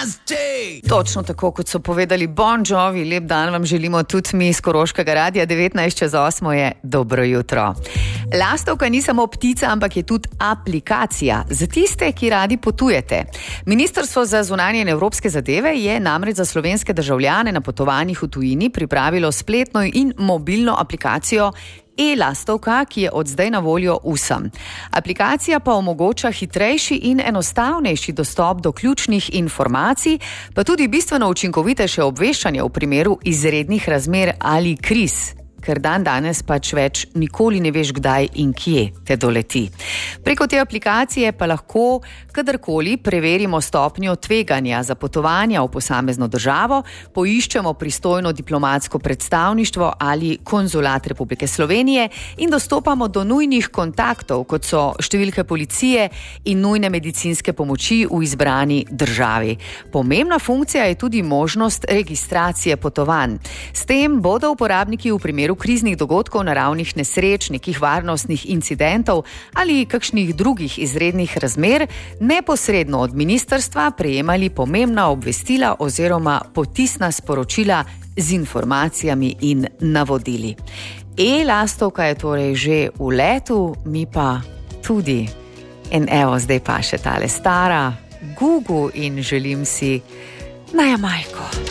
Točno tako, kot so povedali Bon Jovi, lep dan vam želimo tudi mi iz Koroškega radia. 19:08 je dobro jutro. Lastovka ni samo ptica, ampak je tudi aplikacija za tiste, ki radi potujete. Ministrstvo za zunanje in evropske zadeve je namreč za slovenske državljane na potovanjih v tujini pripravilo spletno in mobilno aplikacijo e-lastovka, ki je od zdaj na voljo vsem. Aplikacija pa omogoča hitrejši in enostavnejši dostop do ključnih informacij, pa tudi bistveno učinkovitejše obveščanje v primeru izrednih razmer ali kriz. Ker danes pač več nikoli ne veš, kdaj in kje te doleti. Preko te aplikacije pa lahko kadarkoli preverimo stopnjo tveganja za potovanja v posamezno državo, poiščemo pristojno diplomatsko predstavništvo ali konzulat Republike Slovenije in dostopamo do nujnih kontaktov, kot so številke policije in nujne medicinske pomoči v izbrani državi. Pomembna funkcija je tudi možnost registracije potovanj. S tem bodo uporabniki v primeru kriznih dogodkov, naravnih nesreč, nekih varnostnih incidentov ali kakšnih drugih izrednih razmer neposredno od ministrstva prejemali pomembna obvestila oziroma potisna sporočila z informacijami in navodili. E-lastovka je torej že v letu, mi pa tudi. In evo, zdaj pa še tale stara Gugu in želim si na Jamajko.